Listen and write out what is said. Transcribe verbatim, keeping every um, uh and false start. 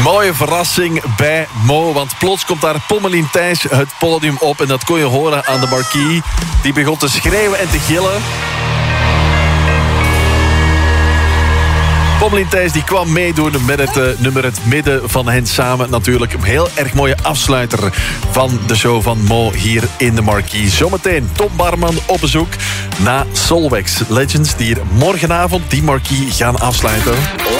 Mooie verrassing bij Mo, want plots komt daar Pommelien Thijs het podium op. En dat kon je horen aan de marquee. Die begon te schreeuwen en te gillen. Pommelien Thijs die kwam meedoen met het uh, nummer Het Midden van hen samen. Natuurlijk een heel erg mooie afsluiter van de show van Mo hier in de marquee. Zometeen Tom Barman op bezoek na Solvex Legends, die hier morgenavond die marquee gaan afsluiten.